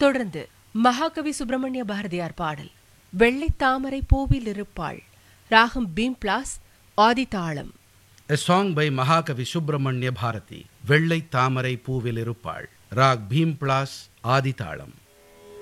தொடர்ந்து மகாகவி சுப்பிரமணிய பாரதியார் பாடல் வெள்ளை தாமரை பூவில் இருப்பாள், ராகம் Bhimplas, ஆதிதாளம். A song by Mahakavi Subramanya Bharati. வெள்ளை தாமரை பூவில் இருப்பாள், ராக் பீம்ப்ளாஸ், ஆதிதாளம்.